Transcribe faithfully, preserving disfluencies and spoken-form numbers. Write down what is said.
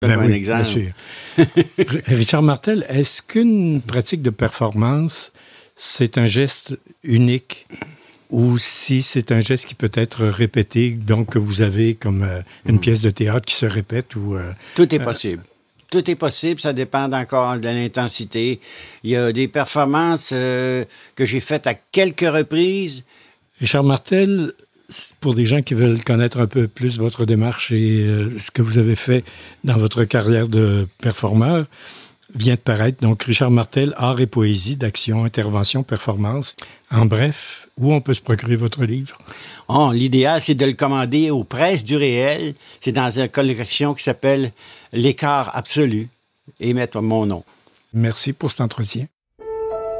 Ben un oui, exemple. bien sûr. Richard Martel, est-ce qu'une pratique de performance, c'est un geste unique ou si c'est un geste qui peut être répété, donc que vous avez comme euh, une mmh. pièce de théâtre qui se répète ou... Euh, Tout est possible. Euh, Tout est possible, ça dépend encore de l'intensité. Il y a des performances euh, que j'ai faites à quelques reprises. Richard Martel, pour des gens qui veulent connaître un peu plus votre démarche et euh, ce que vous avez fait dans votre carrière de performeur, vient de paraître, donc Richard Martel, Art et poésie, d'action, intervention, performance. En bref, où on peut se procurer votre livre? Oh, l'idéal, c'est de le commander aux Presses du Réel. C'est dans une collection qui s'appelle L'écart absolu et mettre mon nom. Merci pour cet entretien.